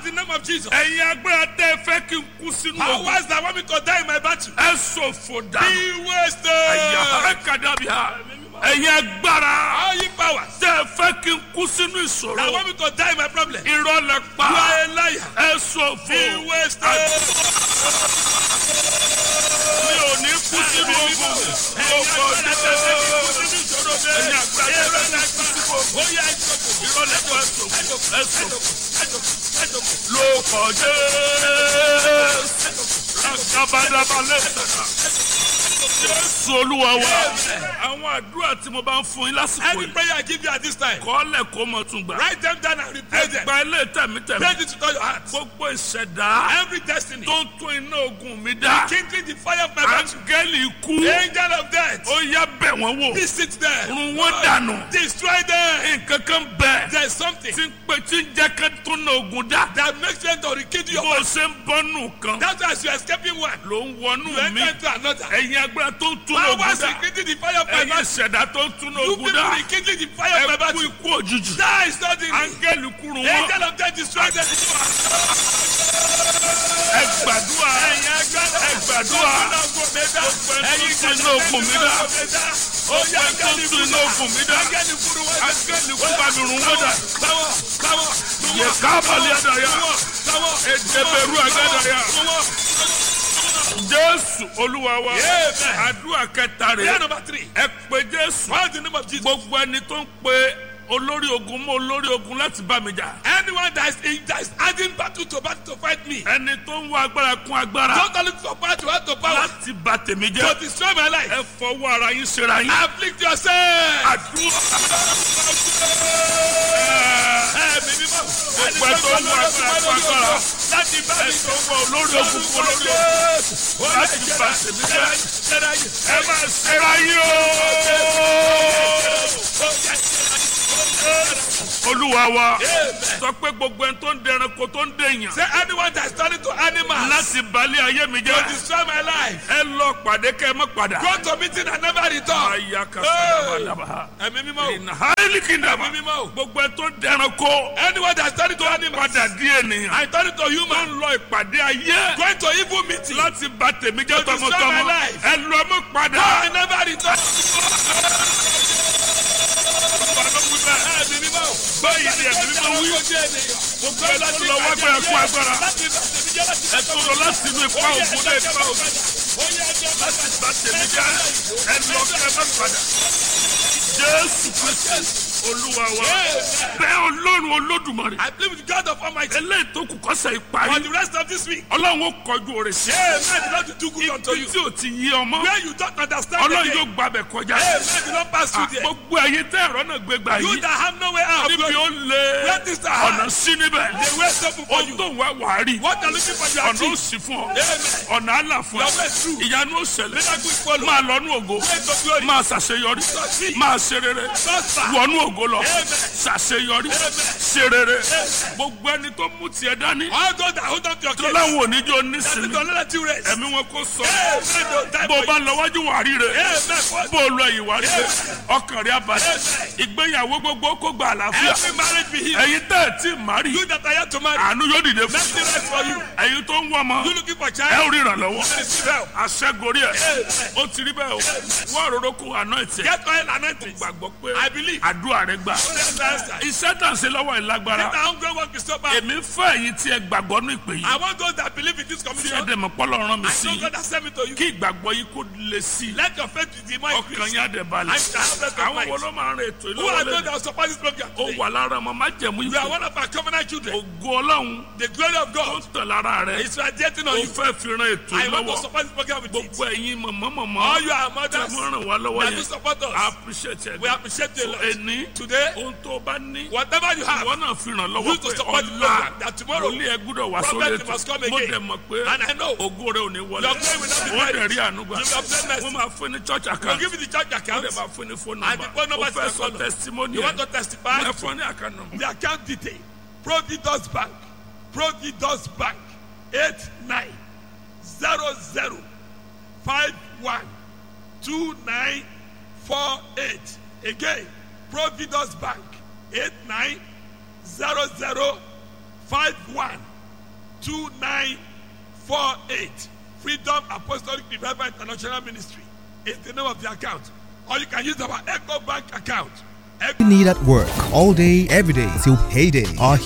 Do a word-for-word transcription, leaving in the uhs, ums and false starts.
Call the name of Jesus. ẹ̀yin agbára tẹ́ ẹ fẹ́ kí n kú sínú ogun. Powers that want me to die in my battle. ẹ ṣòfò dànù. Be wasted. ẹ̀yà ẹ̀kadàbíà. ẹ̀yin agbára All you powers tẹ́ ẹ fẹ́ kí n kú sínú ìṣòro. that want me to die in my problem. You irọ́ lẹ pa. are a liar. ẹ ṣòfò. Be wasted. mi ò ní kú sínú ogun. ọkọ̀ ọ̀dẹ́dẹ́ ẹ̀yin agbára tẹ́ ẹ fẹ́ kí n kú sínú ogun. irọ́ lẹ pa. ẹ ṣòfò. ẹ ṣòfò. lóko Jésù. Rakabadabalẹ̀. Jésù Olúwa wa. Àwọn àdúrà tí mo bá ń fún yín lásìkò Any yìí. prayer I give you at this time, Kọ́lẹ̀ kó mọ̀ tún gbà. write them down and replay them. Ẹgbà ilé tẹ̀mítẹ̀mí. Pray it with all your heart. Gbogbo ìṣẹ̀dá Every destiny, tó ń tún iná ogun mi dá. kindling the fire of my battle. Áńgẹ́lì ikú. Angel of death, Ó yá bẹ̀ wọ́n wò. visit them. Run wọ́n dànù. Destroy them. Nǹkan kan bẹ̀. There's something Tí ń pè tí ń jẹ́ ká tún iná ogun dá. that makes them to rekindle your Bó o battle. ṣe ń bọ́nù kan. That's why as you're escaping one, Ló ń you wọnú mi. enter into another. Ẹ̀yin agbára tó ń tún iná ogun Powers dá. rekindling the fire of my Ẹ̀yin battle. ìṣẹ̀dá tó ń tún iná You ogun people dá. rekindling the fire of my Ẹ kú battle. ikú òjijì. Die suddenly. Áńgẹ́lì kúrú wọn. Angel of death, destroy them. Ẹ gbàdúrà. Ẹ gbàdúrà. Ẹ̀yin tún iná ogun mi dá. Ó yá Áńgẹ́lì tún iná ogun mi dá. Áńgẹ́lì kúrú wọn. Áńgẹ́lì kú bá mi rún wọ́n dà. Sáwọ́, sáwọ́, Yẹ kábàlì àdàyà. sáwọ́. Ẹ̀dẹ̀bẹ̀rù àgàdàyà. Jésù Olúwa wa. Amen. Àdúrà kẹta Prayer rẹ̀. number three. Ẹ pe Jésù. Call the name of Jesus. Gbogbo ẹni tó ń pe olórí ogun mọ́ olórí ogun láti bá mi jà. Anyone that is, in, that is adding battle to battle to fight me. Ẹni tó ń wá agbára kún agbára. Don't look for power to add to power. Láti bà tèmi To jẹ́. destroy my life. Ẹ fọwọ́ ara yín ṣera yín. Afflict yourself. Àdúrà. Ẹ̀mí mímọ́. Gbogbo ẹ tó ń wá agbára kún agbára. Láti bá Ẹ mi tó ń wá olórí ogun kún olórí ogun. Láti bà tèmi jẹ́. Ẹ máa ṣera yín o. Olúwa wa. Sọ pé gbogbo ẹni tó ń dẹranko tó ń dèèyàn. Say anyone that is turning to animals Láti balẹ̀ ayé mi to jẹ́. destroy my life. Ẹ lọ pàdé kẹ́ ẹ má padà. Go to meeting and never return. Àyà kàkàdàbàdàbà. Ẹ̀mí mímọ́. Ìnà háìlì kìndàbà. Ẹ̀mí mímọ́. Gbogbo ẹ tó ń dẹranko. Anyone that is turning to animals Padà di ènìyàn. and turning to Tó human. ń lọ ìpàdé ayé. Going to evil meeting. Láti bà tèmi jẹ́ To destroy tọmọtọmọ. my life. Ẹ lọ mú Go padà. and never return. Ẹ̀mí mímọ́. Báyìí ni ẹ̀mí mímọ́ wí. Gbogbo ẹ tó lọ wá gbára kún agbára. Ẹ tó lọ láti inú ipa ògùn dé ipa ògùn. Láti bà tèmi jẹ́. Ẹ lọ kẹ́ ẹ má padà. Jésù Kristi Olúwa wa. Bẹ́ẹ̀ Ọlọ́run Olódùmarè. I believe with God of Almighty. Eléyìí tó kù kọ́sẹ̀ For ìparí. the rest of this week. Ọlọ́run ó kọjú òrè sí. Amen. The Lord will do good unto Ibi you. tí ò ti yí ọmọ. Where you don't understand Ọlọ́run again. yóò gbàbẹ̀ kọjá. Amen. The Lord pass through there. Gbogbo ẹ̀yin tẹ́ ẹ̀rọ náà gbé gbà You yìí. that have no way out. Níbi ó lé Where things are hard. ọ̀nà sí níbẹ̀. The way is open for Ohun you. tó ń wá wàá rí. What you're looking for, you are Ọ̀nà ó achieve. sì fún ọ. Amen. Ọ̀nà àlà fún Your ọ. way is true. Ìyanu ó ṣẹlẹ̀. Miracle is follow. Máa lọ́nú ògo. Way to glory. Máa ṣàṣeyọrí. Succeed. Máa ṣe rere. Prosper. Wọnú ògo lọ. Amen. Ṣàṣeyọrí. Amen. Ṣe rere. Gbogbo ẹni tó mú tiẹ̀ dání. All those that hold on to your Tó case. láwọn oníjó That nísìnyí. is don't let you rest. Ẹ̀mí wọn kò sọ. Amen. Don't die Bó o for bá you. lọ wájú wà rí rẹ̀. Amen. Bó o lọ ẹ̀yìn wà rí rẹ̀. Ọkàn rẹ̀ abalẹ̀. Ìgbéyàwó gbogbo kó gba àlàáfíà. Every marriage be healed. Ẹ̀yin tẹ́ ẹ̀ tí ì má rí. You that are yet to marry. Àánú yóò dìde fún. Let me rest for you. Ẹ̀yin tó ń wọ́ ọmọ. You looking for Ẹ child. ò rí ìrànlọ́wọ́. Receive help. Aṣẹ́gorí ẹ̀. Amen. Ó ti rí bẹ́ẹ̀ o. Wọ́n àròrò kó àná ìtẹ̀. Get oil and anointing. Gbàgbọ́ pé I believe. àdúrà rẹ̀ gbà. Let's answer. Iṣẹ́ tà ń ṣe lọ́wọ́ ìlágbára. Let our hungry work be so bad. Èmi fẹ́ ẹ̀yin tí ẹ gbàgbọ́ ní ìpè yìí. I want those that believe in this Tí ẹ commission. dẹ̀ mọ̀ pọ́lọ́ rán mi I sí know i. God has sent me to you. Kí ìgbàgbọ́ yìí kó le sí i. Let your faith be more Ọkàn increased. yín á dẹ̀ I balẹ̀. shall have rest of Àwọn wo mind. ló máa ń rìn ètò Who are those ìlọ́wọ́lẹ́? that will support this program Ó today? wà lára ọmọ májẹ̀mú We are ìfẹ́. one of our covenant children. Ògo Ọlọ́run The glory of tó God ń tẹ̀ lára rẹ̀. is radiating Ó on you. fẹ́ fi ran ètò I want to ìlọ́wọ́. support this program with it. Gbogbo ẹ̀yin mọ̀mọ́mọ́mọ́. All you are Tí mothers wọ́n ràn wá lọ́wọ́ that yẹn. will support I us. appreciate it. We appreciate you a lot. Ẹni Today, ohun tó bá ní. whatever you have, Ìwọ náà fi ràn lọ́wọ́ use to pé support the ọ̀la program. That tomorrow, olú ẹ gbúdọ̀ wá sórí prophet ètò. must come Mo again. dẹ̀ mọ̀ pé And I know ògo rẹ̀ ò ní wọlé. your glory will not be Wọ́n dẹ̀ buried. rí àánú gbà. You will obtain mercy. Wọ́n máa fún ní church We'll account. give you the church Wọ́n account. dẹ̀ máa fún ní phone And the number. phone number Ó is fẹ́ your sọ phone. testimony You ẹ̀. want to testify? Ẹ fún ní account number. The account detail. Providus Bank. Providus Bank. Eight nine zero zero five one two nine four eight. Again, Providus Bank. Eight nine zero zero five one two nine four eight. Freedom Apostolic Revival International Ministry is the name of the account. Or you can use our Echo Bank account. You need at work all day, every day till payday. Our